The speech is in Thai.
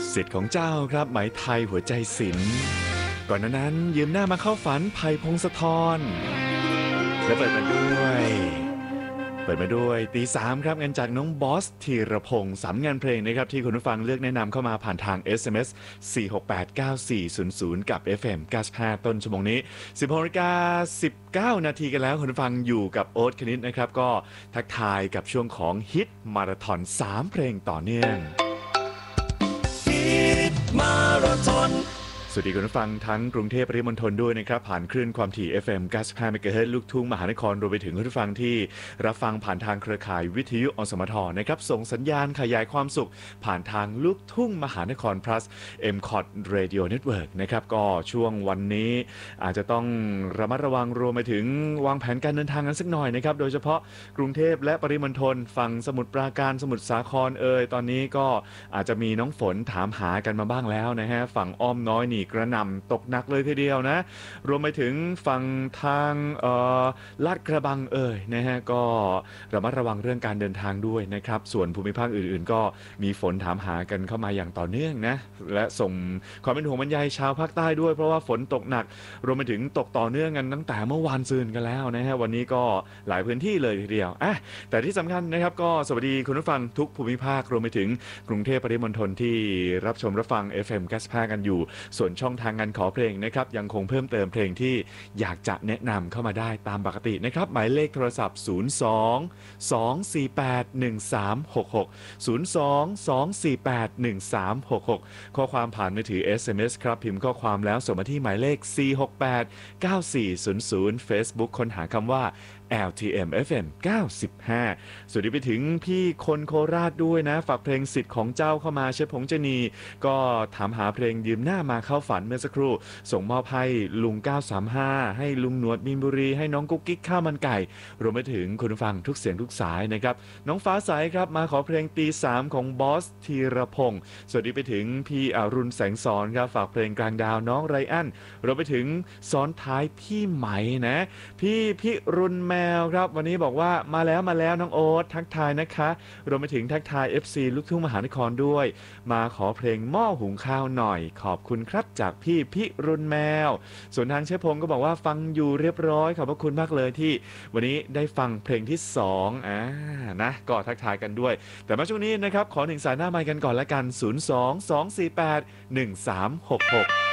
สิทธิ์ของเจ้าครับไหมไทยหัวใจศิลป์ก่อนนั้นยืมหน้ามาเข้าฝันไผ่พงศธรและเปิดมาด้วยตีสามครับงานจากน้องบอสธีรพงศ์3งานเพลงนะครับที่คุณผู้ฟังเลือกแนะนำเข้ามาผ่านทาง SMS 4689400 กับ FM 95ต้นชั่วโมงนี้ 16:19 นาทีกันแล้วคุณผู้ฟังอยู่กับโอ๊ตคณิตนะครับก็ทักทายกับช่วงของฮิตมาราธอน3เพลงต่อเนื่องฮิตมาราธอนสวัสดีคุณผู้ฟังทั้งกรุงเทพปริมณฑลด้วยนะครับผ่านคลื่นความถี่ FM 95 MHz ลูกทุ่งมหานครรวมไปถึงคุณผู้ฟังที่รับฟังผ่านทางเครือข่ายวิทยุอสมทนะครับส่งสัญญาณขยายความสุขผ่านทางลูกทุ่งมหานคร plus MCOT Radio Network นะครับก็ช่วงวันนี้อาจจะต้องระมัดระวังรวมไปถึงวางแผนการเดินทางกันสักหน่อยนะครับโดยเฉพาะกรุงเทพและปริมณฑลฝั่งสมุทรปราการสมุทรสาครตอนนี้ก็อาจจะมีน้องฝนถามหากันมาบ้างแล้วนะฮะฝั่งอ้อมน้อยนี่กระหน่ำตกหนักเลยทีเดียวนะรวมไปถึงฝั่งทางลาดกระบังนะฮะก็ระมัดระวังเรื่องการเดินทางด้วยนะครับส่วนภูมิภาคอื่นๆก็มีฝนถามหากันเข้ามาอย่างต่อเนื่องนะและส่งความเป็นห่วงบรรยายชาวภาคใต้ด้วยเพราะว่าฝนตกหนักรวมไปถึงตกต่อเนื่องกันตั้งแต่เมื่อวานซืนกันแล้วนะฮะวันนี้ก็หลายพื้นที่เลยทีเดียวแต่ที่สำคัญนะครับก็สวัสดีคุณผู้ฟังทุกภูมิภาครวมไปถึงกรุงเทพปริมณฑลที่รับชมรับฟัง FM 95กันอยู่ส่วนช่องทางงานขอเพลงนะครับยังคงเพิ่มเติมเพลงที่อยากจะแนะนำเข้ามาได้ตามปกตินะครับหมายเลขโทรศัพท์02-248-1366 02-248-1366ข้อความผ่านมือถือ SMS ครับพิมพ์ข้อความแล้วส่งมาที่หมายเลข468-9400 Facebook ค้นหาคำว่าLTM FM 95สวัสดีไปถึงพี่คนโคราชด้วยนะฝากเพลงสิทธิ์ของเจ้าเข้ามาเชฟผงเจนีก็ถามหาเพลงยืมหน้ามาเข้าฝันเมื่อสักครู่ส่งมอบให้ลุง935ให้ลุงหนวดมีนบุรีให้น้องกุ๊กกิ๊กข้าวมันไก่รวมไปถึงคุณผู้ฟังทุกเสียงทุกสายนะครับน้องฟ้าใสครับมาขอเพลงตี3ของบอสธีรพงศ์สวัสดีไปถึงพี่อรุณแสงสอนครับฝากเพลงกลางดาวน้องไรอันรวมไปถึงซ้อนท้ายพี่ไหมนะพี่พิรุณแมวครับวันนี้บอกว่ามาแล้วน้องโอ๊ตทักทายนะคะรวมไปถึงทักทาย FC ลูกทุ่งมหานครด้วยมาขอเพลงหม้อหุงข้าวหน่อยขอบคุณครับจากพี่พิรุณแมวส่วนทางเชฟพงศ์ก็บอกว่าฟังอยู่เรียบร้อยขอบพระคุณมากเลยที่วันนี้ได้ฟังเพลงที่2นะก็ทักทายกันด้วยแต่มาช่วงนี้นะครับขอ1สายหน้าไมค์กันก่อนละกัน022481366